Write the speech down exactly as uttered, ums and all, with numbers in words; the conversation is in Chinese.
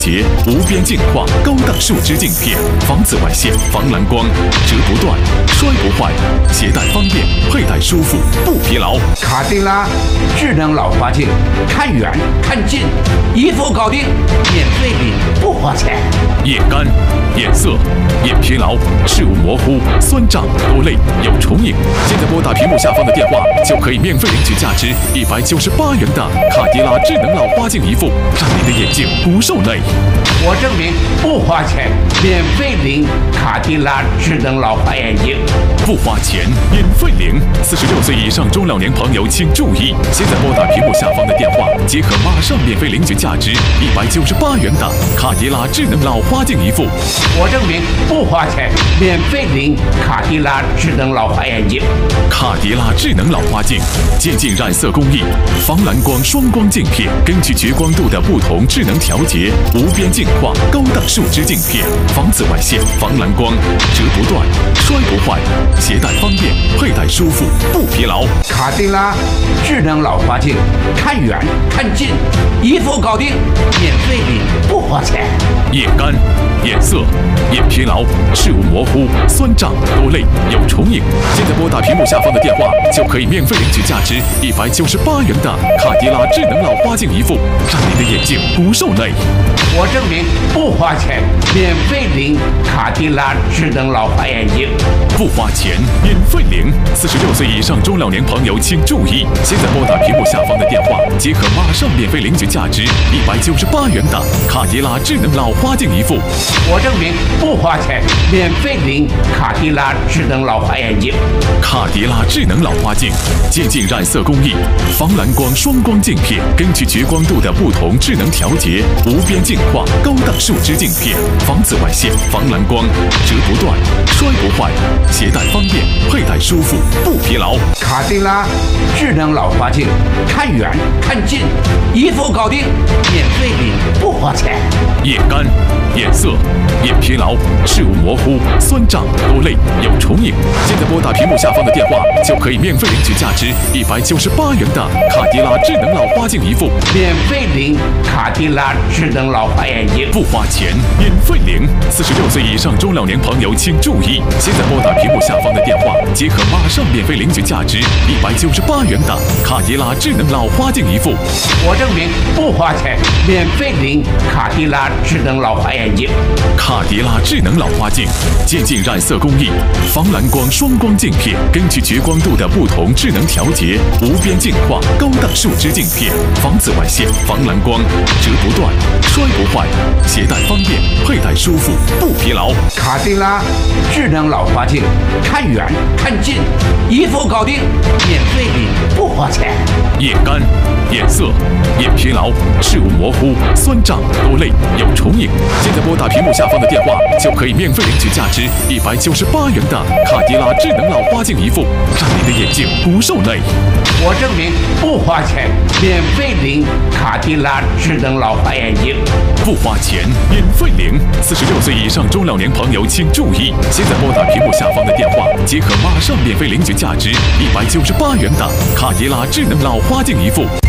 节无边镜框高档树脂镜片，防紫外线、防蓝光，折不断，摔不坏，携带方便，佩戴舒服，不疲劳。 卡地拉智能老花镜，看远看近，一副搞定，免费领，不花钱。 眼干、眼涩、眼疲劳、视物模糊、酸胀、多泪、有重影。现在拨打屏幕下方的电话，就可以免费领取价值一百九十八元的卡迪拉智能老花镜一副，让你的眼睛不受累。 我证明不花钱，免费领卡地拉智能老花眼镜， 不花钱，免费领。四十六岁以上中老年朋友请注意，现在拨打屏幕下方的电话，即可马上免费领取价值一百九十八元的卡迪拉智能老花镜一副。 我证明不花钱，免费领卡地拉智能老花眼镜。 卡迪拉智能老花镜，渐进染色工艺，防蓝光双光镜片，根据绝光度的不同智能调节，无边镜框高档树脂镜片，防紫外线、防蓝光，折不断，摔不坏，携带方便，佩戴舒服，不疲劳。 卡地拉智能老花镜，看远看近，一副搞定，免费领，不花钱。 眼干、眼涩、眼疲劳、视物模糊、酸胀、多泪、有重影。现在拨打屏幕下方的电话，就可以免费领取价值一百九十八元的卡迪拉智能老花镜一副，让你的眼睛不受累。 我证明不花钱，免费领卡地拉智能老花眼镜， 不花钱，免费领。四十六岁以上中老年朋友请注意，现在拨打屏幕下方的电话，即可马上免费领取价值一百九十八元的卡迪拉智能老花镜一副。 我证明不花钱，免费领卡地拉智能老花眼镜。 卡迪拉智能老花镜，渐进染色工艺，防蓝光双光镜片，根据绝光度的不同智能调节，无边镜框高档树脂镜片，防紫外线、防蓝光，折不断，摔不坏，携带方便，佩戴舒服，不疲劳。 卡地拉智能老花镜，看远看近，一副搞定，免费领，不花钱。 眼干、眼涩、眼疲劳、视物模糊、酸胀、多泪、有重影。现在拨打屏幕下方的电话，就可以免费领取价值一百九十八元的卡迪拉智能老花镜一副， 免费领卡地拉智能老花眼镜， 不花钱，免费领。四十六岁以上中老年朋友请注意，现在拨打屏幕下方的电话，即可马上免费领取价值一百九十八元的卡迪拉智能老花镜一副。 我证明不花钱，免费领卡地拉智能老花眼镜。 卡迪拉智能老花镜，渐进染色工艺，防蓝光双光镜片，根据绝光度的不同智能调节，无边镜框高档树脂镜片，防紫外线、防蓝光，折不断，摔不坏，携带方便，佩戴舒服，不疲劳。 卡地拉智能老花镜，看远看近，一副搞定，免费领，不花钱。 眼干、眼涩、眼疲劳、视物模糊、酸胀、多泪、有重影。现在拨打屏幕下方的电话，就可以免费领取价值一百九十八元的卡迪拉智能老花镜一副，让你的眼睛不受累。 我证明不花钱，免费领卡地拉智能老花眼镜， 不花钱，免费领。四十六岁以上中老年朋友请注意，现在拨打屏幕下方的电话，即可马上免费领取价值一百九十八元的卡迪拉智能老花镜一副。